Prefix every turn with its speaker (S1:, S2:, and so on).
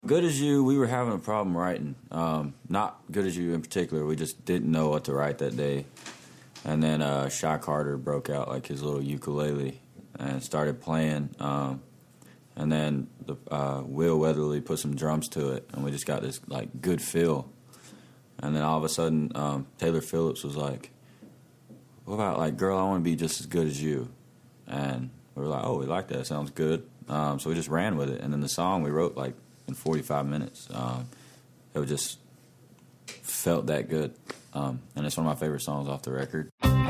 S1: Good as You, we were having a problem writing. Not Good as You in particular. We just didn't know what to write that day. And then Shy Carter broke out like his little ukulele and started playing. And then Will Weatherly put some drums to it, and we just got this like good feel. And then all of a sudden, Taylor Phillips was like, "What about like Girl, I Want to Be Just as Good as You?" And we were like, "Oh, we like that. Sounds good." So we just ran with it. And then the song we wrote like in 45 minutes. It just felt that good. And it's one of my favorite songs off the record.